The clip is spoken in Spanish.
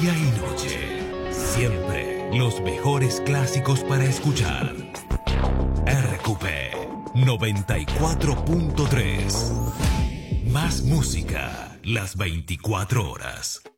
día y noche. Siempre los mejores clásicos para escuchar. RQP 94.3. Más música las 24 horas.